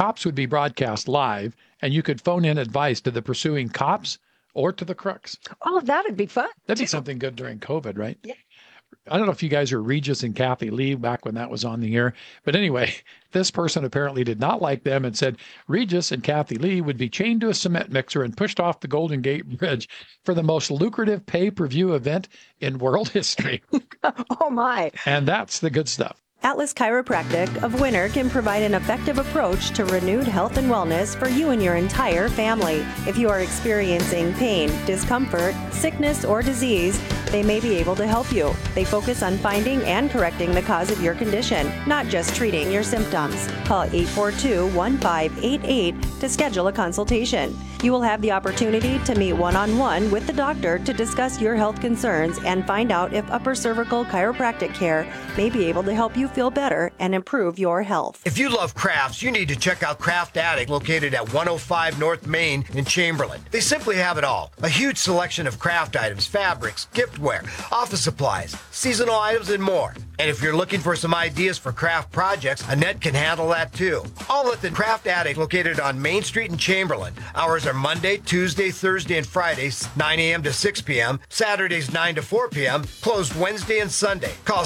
cops would be broadcast live, and you could phone in advice to the pursuing cops or to the crooks. Oh, that would be fun. That'd be something good during COVID, right? Yeah. I don't know if you guys are Regis and Kathy Lee back when that was on the air. But anyway, this person apparently did not like them and said Regis and Kathy Lee would be chained to a cement mixer and pushed off the Golden Gate Bridge for the most lucrative pay-per-view event in world history. Oh, my. And that's the good stuff. Atlas Chiropractic of Winter can provide an effective approach to renewed health and wellness for you and your entire family. If you are experiencing pain, discomfort, sickness, or disease, they may be able to help you. They focus on finding and correcting the cause of your condition, not just treating your symptoms. Call 842-1588 to schedule a consultation. You will have the opportunity to meet one-on-one with the doctor to discuss your health concerns and find out if upper cervical chiropractic care may be able to help you feel better and improve your health. If you love crafts, you need to check out Craft Addict, located at 105 North Main in Chamberlain. They simply have it all. A huge selection of craft items, fabrics, giftware, office supplies, seasonal items, and more. And if you're looking for some ideas for craft projects, Annette can handle that too. All at the Craft Addict, located on Main Street in Chamberlain. Hours are Monday, Tuesday, Thursday, and Fridays, 9 a.m. to 6 p.m., Saturdays, 9 to 4 p.m., closed Wednesday and Sunday. Call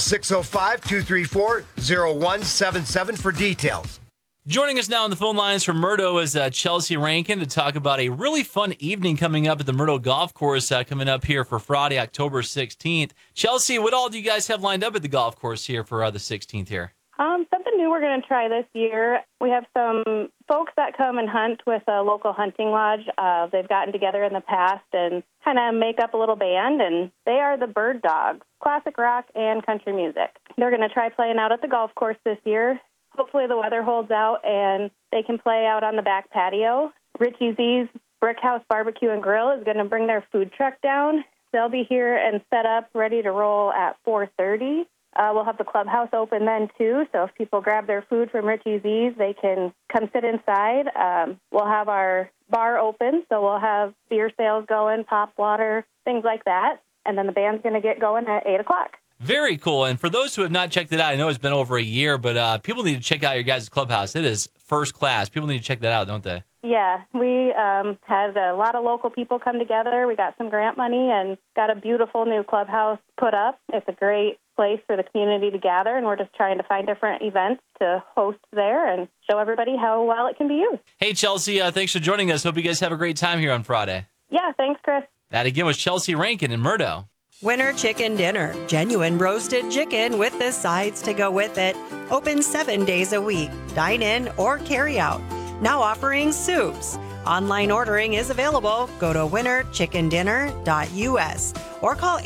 605-234-0177 for details. Joining us now on the phone lines from Murdo is Chelsea Rankin to talk about a really fun evening coming up at the Murdo Golf Course coming up here for Friday, October 16th. Chelsea, what all do you guys have lined up at the golf course here for the 16th here? Something new we're going to try this year. We have some folks that come and hunt with a local hunting lodge. They've gotten together in the past and kind of make up a little band, and they are the Bird Dogs, classic rock and country music. They're going to try playing out at the golf course this year. Hopefully the weather holds out and they can play out on the back patio. Richie Z's Brickhouse Barbecue and Grill is going to bring their food truck down. They'll be here and set up, ready to roll at 4:30. We'll have the clubhouse open then, too, so if people grab their food from Richie Z's, they can come sit inside. We'll have our bar open, so we'll have beer sales going, pop water, things like that, and then the band's going to get going at 8 o'clock. Very cool. And for those who have not checked it out, I know it's been over a year, but people need to check out your guys' clubhouse. It is first class. People need to check that out, don't they? Yeah, we had a lot of local people come together. We got some grant money and got a beautiful new clubhouse put up. It's a great place for the community to gather, and we're just trying to find different events to host there and show everybody how well it can be used. Hey, Chelsea, thanks for joining us. Hope you guys have a great time here on Friday. Yeah, thanks, Chris. That again was Chelsea Rankin in Murdo. Winter Chicken Dinner, genuine roasted chicken with the sides to go with it. Open 7 days a week. Dine in or carry out. Now offering soups. Online ordering is available. Go to winterchickendinner.us or call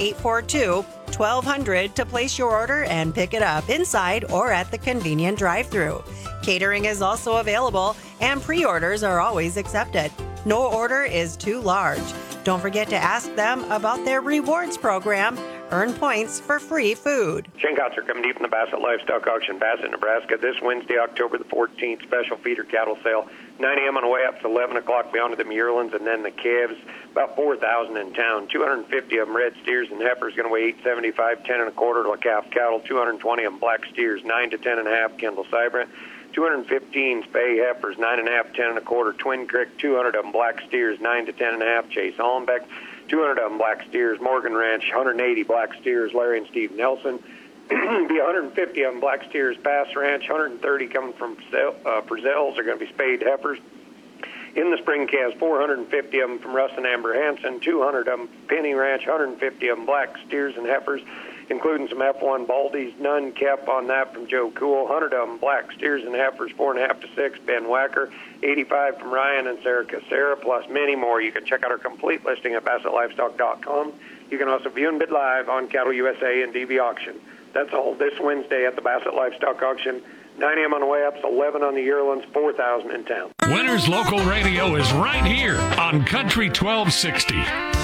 842-1200 to place your order and pick it up inside or at the convenient drive-thru. Catering is also available and pre-orders are always accepted. No order is too large. Don't forget to ask them about their rewards program. Earn points for free food. Shane Kotzer coming to you from the Bassett Livestock Auction, Bassett, Nebraska. This Wednesday, October the 14th, special feeder cattle sale. 9 a.m. on the way up to 11 o'clock beyond to the Muirlands and then the calves. About 4,000 in town. 250 of them red steers and heifers going to weigh 875, 10 and a quarter to calf cattle. 220 of them black steers, 9 to 10 and a half, Kendall Cybrant. 215 spay heifers, 9 and a half, 10 and a quarter, Twin Creek. 200 of them black steers, 9 to 10 and a half, Chase Hollenbeck. 200 of them black steers, Morgan Ranch. 180 black steers, Larry and Steve Nelson. Be 150 of them black steers, Pass Ranch. 130 coming from Brazils are going to be spayed heifers. In the spring calves, 450 of them from Russ and Amber Hansen. 200 of them Penny Ranch. 150 of them black steers and heifers, including some F1 Baldies. None kept on that from Joe Cool. 100 of them black steers and heifers, 4.5 to 6, Ben Wacker. 85 from Ryan and Sarah Casera, plus many more. You can check out our complete listing at BassettLivestock.com. You can also view and bid live on Cattle USA and DV Auction. That's all this Wednesday at the Bassett Livestock Auction. 9 a.m. on the way up, 11 on the Yearlands, 4,000 in town. Winners Local Radio is right here on Country 1260.